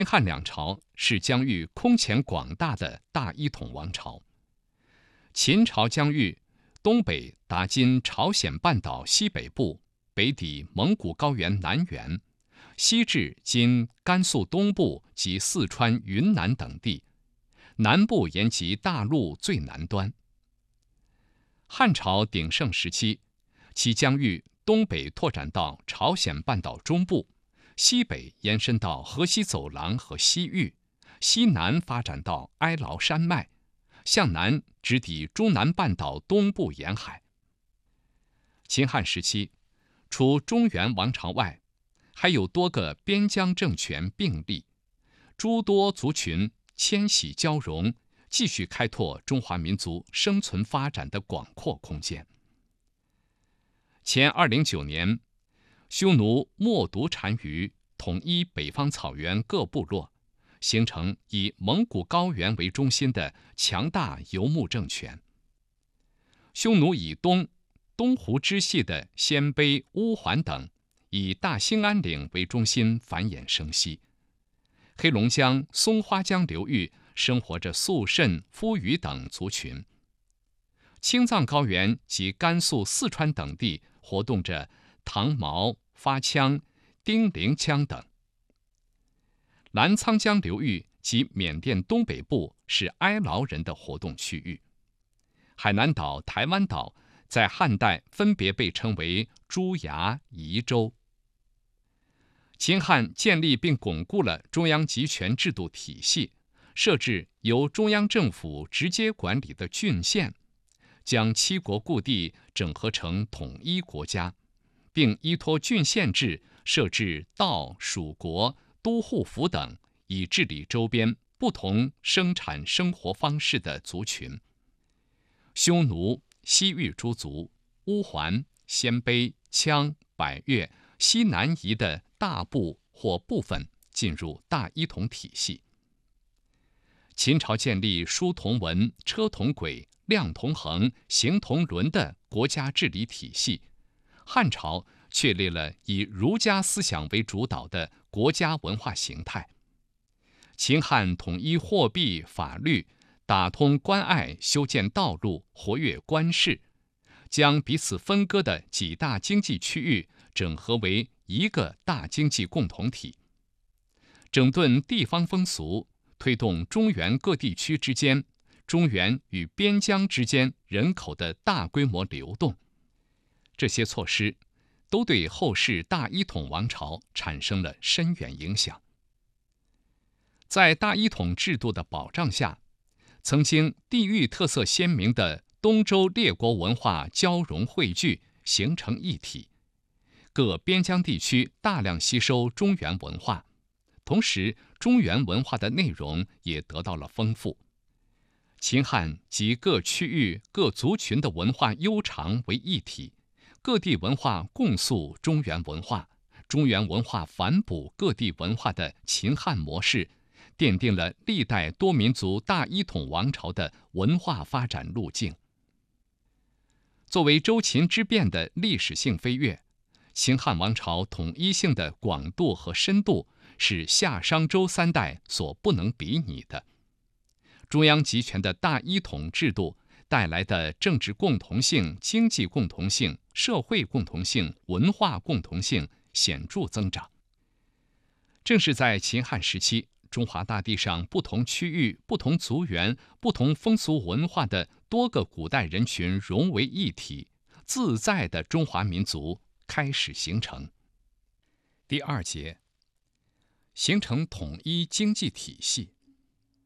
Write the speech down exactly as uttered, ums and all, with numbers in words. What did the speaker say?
汉两朝是疆域空前广大的大一统王朝。秦朝疆域东北达今朝鲜半岛西北部，北抵蒙古高原南缘，西至今甘肃东部及四川、云南等地，南部延及大陆最南端。汉朝鼎盛时期，其疆域东北拓展到朝鲜半岛中部，西北延伸到河西走廊和西域，西南发展到哀牢山脉，向南直抵中南半岛东部沿海。秦汉时期，除中原王朝外，还有多个边疆政权并立，诸多族群迁徙交融，继续开拓中华民族生存发展的广阔空间。前二零九年，匈奴冒独单于统一北方草原各部落，形成以蒙古高原为中心的强大游牧政权。匈奴以东东湖支系的鲜卑、乌桓等，以大兴安岭为中心繁衍生息。黑龙江、松花江流域生活着肃慎、夫余等族群。青藏高原及甘肃、四川等地活动着唐毛、发羌、丁零羌等。澜沧江流域及缅甸东北部是哀牢人的活动区域。海南岛、台湾岛在汉代分别被称为朱崖、夷州。秦汉建立并巩固了中央集权制度体系，设置由中央政府直接管理的郡县，将七国故地整合成统一国家，并依托郡县制设置道、属国、都护府等，以治理周边不同生产生活方式的族群。匈奴、西域诸族、乌桓、鲜卑、羌、百越、西南夷的大部或部分进入大一统体系。秦朝建立书同文、车同轨、量同衡、刑同伦的国家治理体系，汉朝确立了以儒家思想为主导的国家文化形态。秦汉统一货币、法律，打通关隘，修建道路，活跃官市，将彼此分割的几大经济区域整合为一个大经济共同体，整顿地方风俗，推动中原各地区之间、中原与边疆之间人口的大规模流动。这些措施都对后世大一统王朝产生了深远影响。在大一统制度的保障下，曾经地域特色鲜明的东周列国文化交融汇聚，形成一体。各边疆地区大量吸收中原文化，同时中原文化的内容也得到了丰富。秦汉集各区域各族群的文化悠长为一体，各地文化共诉中原文化，中原文化反哺各地文化的秦汉模式，奠定了历代多民族大一统王朝的文化发展路径。作为周秦之变的历史性飞跃，秦汉王朝统一性的广度和深度是夏商周三代所不能比拟的。中央集权的大一统制度带来的政治共同性、经济共同性、社会共同性、文化共同性显著增长。正是在秦汉时期，中华大地上不同区域、不同族源、不同风俗文化的多个古代人群融为一体，自在的中华民族开始形成。第二节，形成统一经济体系。